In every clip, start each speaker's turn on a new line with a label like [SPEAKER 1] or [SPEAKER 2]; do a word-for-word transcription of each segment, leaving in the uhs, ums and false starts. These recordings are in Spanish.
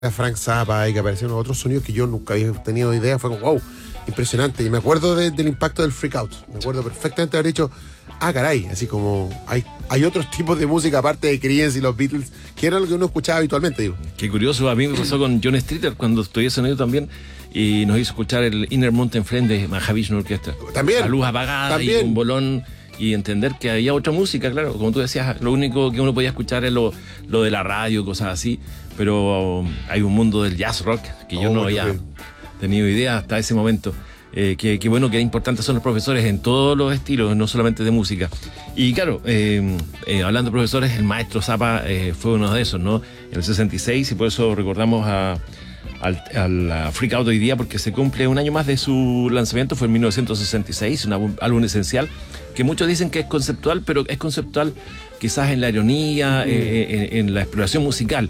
[SPEAKER 1] Frank Zappa y que aparecieron otros sonidos que yo nunca había tenido idea. Fue como, wow, impresionante. Y me acuerdo de, del impacto del Freak Out. Me acuerdo perfectamente de haber dicho, ah, caray, así como hay, hay otros tipos de música aparte de Creedence y los Beatles, que era lo que uno escuchaba habitualmente, digo.
[SPEAKER 2] Qué curioso, a mí me pasó con John Streeter cuando estudié sonido también, y nos hizo escuchar el Inner Mountain Friend de Mahavishnu Orchestra.
[SPEAKER 1] También.
[SPEAKER 2] La luz apagada
[SPEAKER 1] También.
[SPEAKER 2] Y un bolón, y entender que había otra música, claro, como tú decías, lo único que uno podía escuchar es lo, lo de la radio, cosas así, pero um, hay un mundo del jazz rock que yo
[SPEAKER 1] Oh,
[SPEAKER 2] no había
[SPEAKER 1] okay.
[SPEAKER 2] tenido idea hasta ese momento. Eh, que, que bueno, que importantes son los profesores en todos los estilos, no solamente de música. Y claro, eh, eh, hablando de profesores, el maestro Zappa eh, fue uno de esos, ¿no? En el sesenta y seis, y por eso recordamos a, al, al a Freak Out hoy día, porque se cumple un año más de su lanzamiento, fue en mil novecientos sesenta y seis, un álbum, álbum esencial, que muchos dicen que es conceptual, pero es conceptual quizás en la ironía, mm. eh, en, en la exploración musical.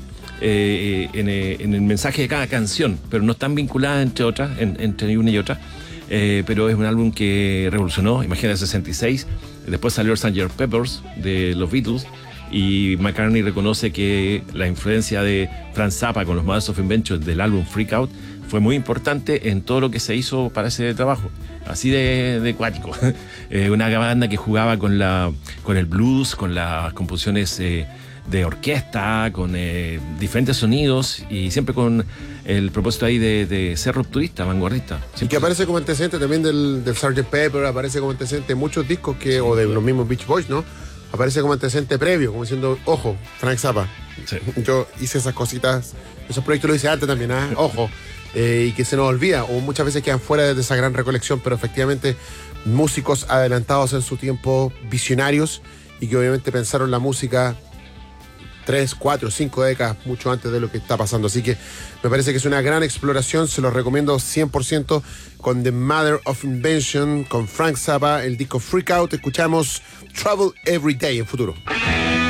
[SPEAKER 2] Eh, en, eh, en el mensaje de cada canción, pero no están vinculadas entre otras, en, entre una y otra. Eh, pero es un álbum que revolucionó, imagínate, sesenta y seis, después salió sergeant Pepper's de los Beatles, y McCartney reconoce que la influencia de Frank Zappa con los Mothers of Invention del álbum Freak Out fue muy importante en todo lo que se hizo para ese trabajo, así de, de cuático. eh, una banda que jugaba con, la, con el blues, con las composiciones eh, de orquesta, con eh, diferentes sonidos, y siempre con el propósito ahí de, de ser rupturista, vanguardista. Siempre.
[SPEAKER 1] Y que aparece como antecedente también del, del sergeant Pepper, aparece como antecedente de muchos discos que, sí, o de los mismos Beach Boys, ¿no? Aparece como antecedente previo, como diciendo, ojo, Frank Zappa. Sí. Yo hice esas cositas, esos proyectos lo hice antes también, ¿eh? Ojo. Eh, y que se nos olvida, o muchas veces quedan fuera de esa gran recolección, pero efectivamente músicos adelantados en su tiempo, visionarios, y que obviamente pensaron la música tres, cuatro, cinco décadas mucho antes de lo que está pasando. Así que me parece que es una gran exploración, se los recomiendo cien por ciento con The Mother of Invention, con Frank Zappa, el disco Freak Out. Escuchamos Trouble Every Day en futuro.